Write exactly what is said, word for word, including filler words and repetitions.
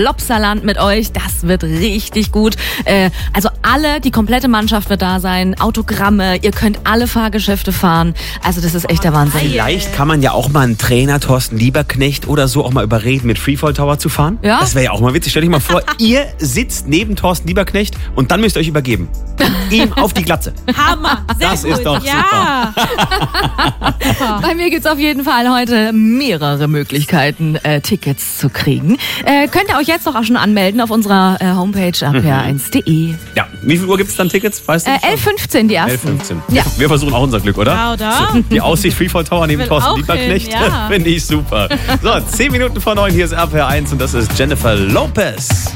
Lobsterland mit euch. Das wird richtig gut. Äh, also alle, die komplette Mannschaft wird da sein. Autogramme, ihr könnt alle Fahrgeschäfte fahren. Also das ist echt der Wahnsinn. Vielleicht kann man ja auch mal einen Trainer, Thorsten Lieberknecht oder so, auch mal überreden, mit Freefall Tower zu fahren. Ja. Das wäre ja auch mal witzig. Stell dich mal vor, ihr sitzt neben Thorsten Lieberknecht und dann müsst ihr euch übergeben. Ihm auf die Glatze. Hammer, sehr Das gut. ist doch ja. super. Bei mir gibt's auf jeden Fall heute mehrere Möglichkeiten, äh, Tickets zu kriegen. Äh, könnt ihr euch jetzt doch auch schon anmelden auf unserer äh, Homepage a p r eins punkt de. Ja, wie viel Uhr gibt es dann Tickets? Weißt du? Äh, elf Uhr fünfzehn die ersten. elf Uhr fünfzehn. Ja. Wir versuchen auch unser Glück, oder? Ja, oder? So, die Aussicht Freefall Tower neben will Thorsten auch Lieberknecht, hin, ja. finde ich super. So, zehn Minuten vor neun, hier ist R P R eins und das ist Jennifer Lopez.